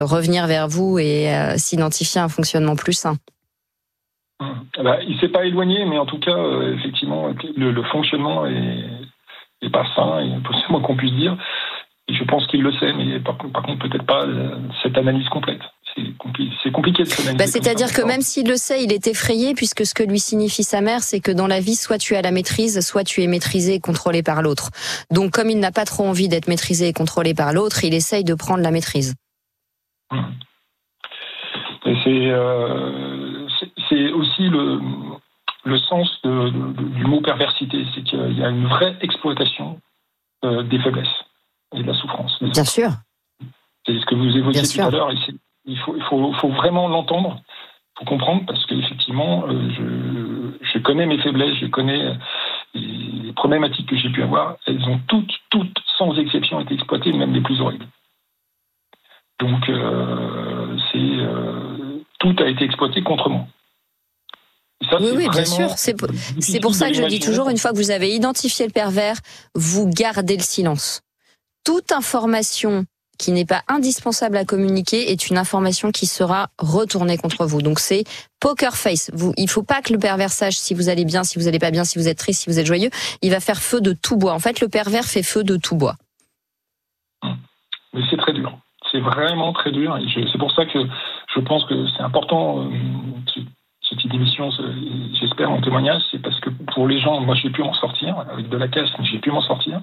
revenir vers vous et s'identifier à un fonctionnement plus sain. Il s'est pas éloigné, mais en tout cas, effectivement, le fonctionnement est pas sain, et c'est moins qu'on puisse dire. Et je pense qu'il le sait, mais par contre, peut-être pas cette analyse complète. C'est compliqué de s'analyser. C'est-à-dire que même s'il le sait, il est effrayé, puisque ce que lui signifie sa mère, c'est que dans la vie, soit tu as la maîtrise, soit tu es maîtrisé et contrôlé par l'autre. Donc, comme il n'a pas trop envie d'être maîtrisé et contrôlé par l'autre, il essaye de prendre la maîtrise. Et c'est aussi le sens du mot perversité, c'est qu'il y a une vraie exploitation des faiblesses et de la souffrance. Bien sûr. C'est ce que vous évoquiez tout à l'heure. Il faut vraiment l'entendre, il faut comprendre, parce qu'effectivement, je connais mes faiblesses, je connais les problématiques que j'ai pu avoir. Elles ont toutes, sans exception, été exploitées, même les plus horribles. Donc, tout a été exploité contre moi. Ça, oui, bien sûr. C'est pour ça que je dis toujours, une fois que vous avez identifié le pervers, vous gardez le silence. Toute information qui n'est pas indispensable à communiquer est une information qui sera retournée contre vous. Donc c'est poker face. Il faut pas que le pervers sache si vous allez bien, si vous allez pas bien, si vous êtes triste, si vous êtes joyeux. Il va faire feu de tout bois. En fait, le pervers fait feu de tout bois. Mais c'est très dur. C'est vraiment très dur. Et c'est pour ça que je pense que c'est important, ce type d'émission, j'espère, en témoignage. C'est parce que pour les gens, moi j'ai pu m'en sortir, avec de la casse, mais j'ai pu m'en sortir.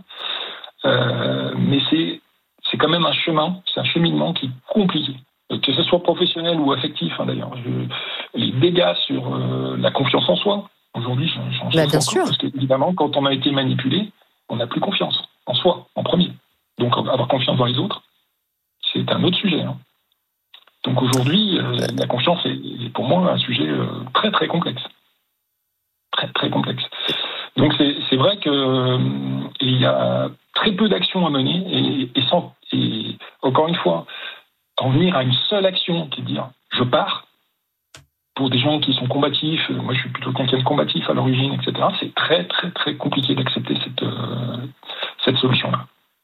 Mais c'est quand même un cheminement qui est compliqué, que ce soit professionnel ou affectif, d'ailleurs. Les dégâts sur la confiance en soi, aujourd'hui, j'en souffre bien sûr. Parce qu'évidemment, quand on a été manipulé, on n'a plus confiance en soi, en premier. Donc avoir confiance dans les autres, c'est un autre sujet. Donc aujourd'hui, la confiance est pour moi un sujet très très complexe. Très très complexe. Donc c'est vrai qu'il y a très peu d'actions à mener et encore une fois, en venir à une seule action qui est de dire je pars, pour des gens qui sont combatifs, moi je suis plutôt quelqu'un de combatif à l'origine, etc., c'est très très très compliqué d'accepter cette solution-là.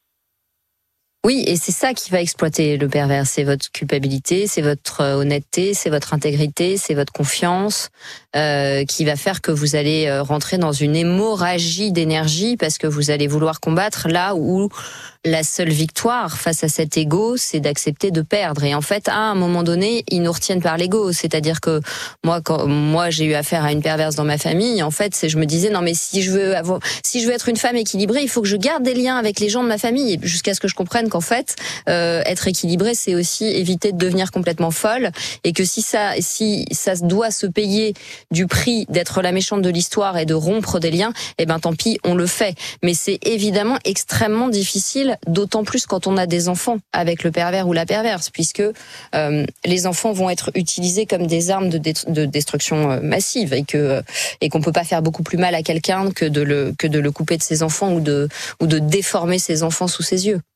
Oui, et c'est ça qui va exploiter le pervers. C'est votre culpabilité, c'est votre honnêteté, c'est votre intégrité, c'est votre confiance qui va faire que vous allez rentrer dans une hémorragie d'énergie parce que vous allez vouloir combattre là où la seule victoire face à cet ego, c'est d'accepter de perdre. Et en fait, à un moment donné, ils nous retiennent par l'ego. C'est-à-dire que moi, j'ai eu affaire à une perverse dans ma famille. En fait, je me disais non, mais si je veux être une femme équilibrée, il faut que je garde des liens avec les gens de ma famille, jusqu'à ce que je comprenne qu'en fait, être équilibré, c'est aussi éviter de devenir complètement folle, et que si ça doit se payer du prix d'être la méchante de l'histoire et de rompre des liens, eh ben tant pis, on le fait. Mais c'est évidemment extrêmement difficile, d'autant plus quand on a des enfants avec le pervers ou la perverse, puisque les enfants vont être utilisés comme des armes de destruction massive, et qu'on peut pas faire beaucoup plus mal à quelqu'un que de le couper de ses enfants ou de déformer ses enfants sous ses yeux.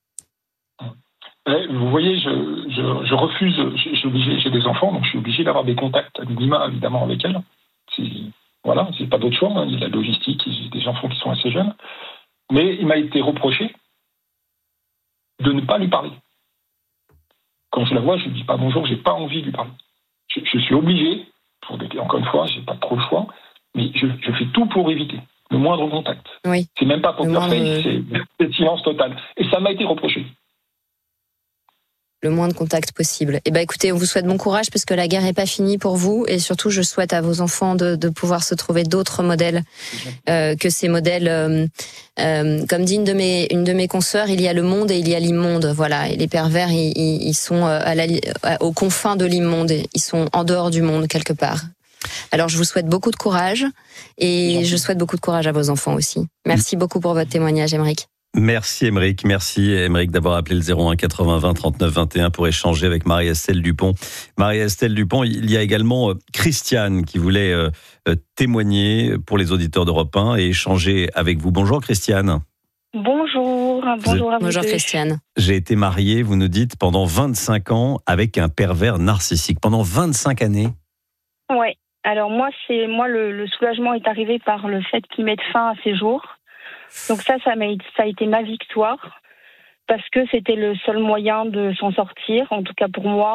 Vous voyez, je refuse, j'ai des enfants, donc je suis obligé d'avoir des contacts à minima, évidemment, avec elles. C'est pas d'autre choix, il y a la logistique, j'ai des enfants qui sont assez jeunes. Mais il m'a été reproché de ne pas lui parler. Quand je la vois, je lui dis pas bonjour, j'ai pas envie de lui parler. Je suis obligé, encore une fois, j'ai pas trop le choix, mais je fais tout pour éviter le moindre contact. Oui. C'est même pas poker face, c'est silence total. Et ça m'a été reproché. Le moins de contact possible. Eh ben, écoutez, on vous souhaite bon courage parce que la guerre est pas finie pour vous, et surtout, je souhaite à vos enfants de pouvoir se trouver d'autres modèles que ces modèles. Comme dit une de mes consoeurs, il y a le monde et il y a l'immonde. Voilà. Et les pervers, ils sont aux confins de l'immonde. Ils sont en dehors du monde quelque part. Alors, je vous souhaite beaucoup de courage, et je souhaite beaucoup de courage à vos enfants aussi. Merci beaucoup pour votre témoignage, Aymeric. Merci Aymeric d'avoir appelé le 01 80 20 39 21 pour échanger avec Marie-Estelle Dupont. Marie-Estelle Dupont, il y a également Christiane qui voulait témoigner pour les auditeurs d'Europe 1 et échanger avec vous. Bonjour Christiane. Bonjour à vous. Bonjour Christiane. J'ai été mariée, vous nous dites, pendant 25 ans avec un pervers narcissique. Pendant 25 années. Ouais. Alors moi le soulagement est arrivé par le fait qu'il mette fin à ses jours. Donc ça a été ma victoire, parce que c'était le seul moyen de s'en sortir, en tout cas pour moi.